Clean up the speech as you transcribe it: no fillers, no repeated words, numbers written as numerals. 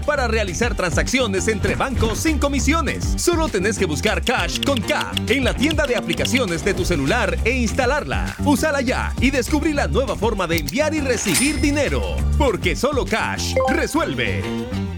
para realizar transacciones entre bancos sin comisiones. Solo tenés que buscar Cash con K en la tienda de aplicaciones de tu celular e instalarla. Úsala ya y descubrí la nueva forma de enviar y recibir dinero. Porque solo Cash resuelve.